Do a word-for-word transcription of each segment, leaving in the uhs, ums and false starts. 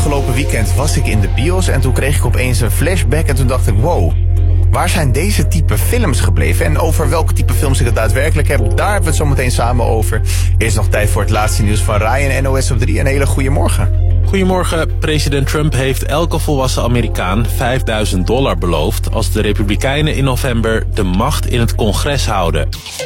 afgelopen weekend was ik in de bios en toen kreeg ik opeens een flashback en toen dacht ik, wow, waar zijn deze type films gebleven? En over welke type films ik het daadwerkelijk heb, daar hebben we het zo meteen samen over. Eerst nog tijd voor het laatste nieuws van Ryan, N O S op drie. Een hele goede morgen. Goedemorgen. President Trump heeft elke volwassen Amerikaan vijfduizend dollar beloofd als de Republikeinen in november de macht in het congres houden.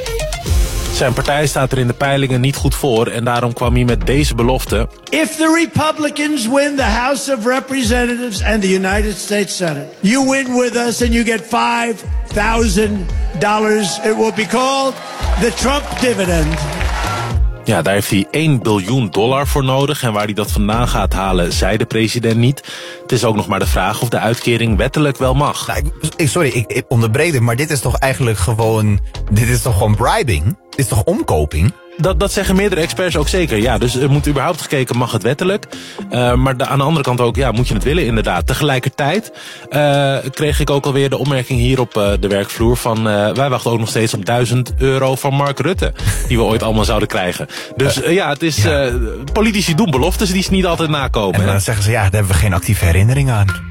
Zijn partij staat er in de peilingen niet goed voor en daarom kwam hij met deze belofte. If the Republicans win the House of Representatives and the United States Senate, you win with us and you get five thousand dollars. It will be called the Trump dividend. Ja, daar heeft hij één biljoen dollar voor nodig. En waar hij dat vandaan gaat halen, zei de president niet. Het is ook nog maar de vraag of de uitkering wettelijk wel mag. Nou, ik, sorry, ik, ik onderbreek het, maar dit is toch eigenlijk gewoon, dit is toch gewoon bribing? Dit is toch omkoping? Dat, dat zeggen meerdere experts ook zeker. Ja, dus er moet überhaupt gekeken, mag het wettelijk? Uh, maar de, aan de andere kant ook, ja, moet je het willen inderdaad. Tegelijkertijd uh, kreeg ik ook alweer de opmerking hier op uh, de werkvloer van Uh, wij wachten ook nog steeds op duizend euro van Mark Rutte. Die we ooit allemaal zouden krijgen. Dus uh, ja, het is ja. Uh, politici doen beloftes die ze niet altijd nakomen. En dan zeggen ze, ja, daar hebben we geen actieve herinnering aan.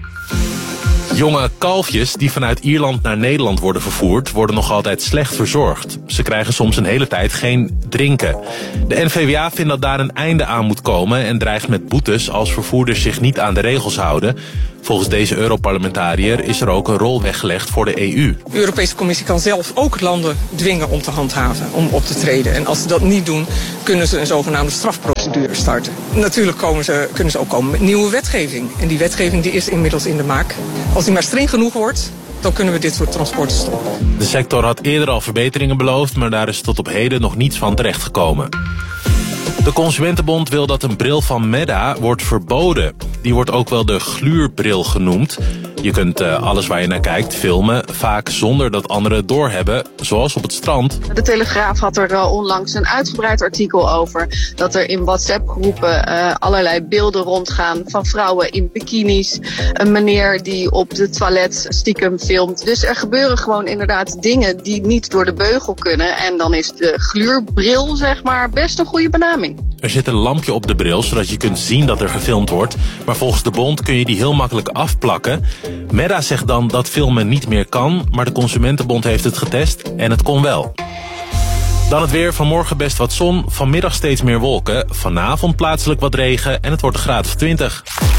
Jonge kalfjes die vanuit Ierland naar Nederland worden vervoerd, worden nog altijd slecht verzorgd. Ze krijgen soms een hele tijd geen drinken. De N V W A vindt dat daar een einde aan moet komen en dreigt met boetes als vervoerders zich niet aan de regels houden. Volgens deze Europarlementariër is er ook een rol weggelegd voor de E U. De Europese Commissie kan zelf ook landen dwingen om te handhaven, om op te treden. En als ze dat niet doen, kunnen ze een zogenaamde strafprocedure starten. Natuurlijk komen ze, kunnen ze ook komen met nieuwe wetgeving. En die wetgeving die is inmiddels in de maak. Als die maar streng genoeg wordt, dan kunnen we dit soort transporten stoppen. De sector had eerder al verbeteringen beloofd, maar daar is tot op heden nog niets van terechtgekomen. De Consumentenbond wil dat een bril van Meta wordt verboden. Die wordt ook wel de gluurbril genoemd. Je kunt uh, alles waar je naar kijkt filmen, vaak zonder dat anderen het doorhebben, zoals op het strand. De Telegraaf had er uh, onlangs een uitgebreid artikel over dat er in WhatsApp-groepen uh, allerlei beelden rondgaan van vrouwen in bikinis. Een meneer die op de toilet stiekem filmt. Dus er gebeuren gewoon inderdaad dingen die niet door de beugel kunnen. En dan is de gluurbril, zeg maar, best een goede benaming. Er zit een lampje op de bril, zodat je kunt zien dat er gefilmd wordt. Maar volgens de bond kun je die heel makkelijk afplakken. Meta zegt dan dat filmen niet meer kan, maar de Consumentenbond heeft het getest en het kon wel. Dan het weer, vanmorgen best wat zon, vanmiddag steeds meer wolken. Vanavond plaatselijk wat regen en het wordt een graad of twintig.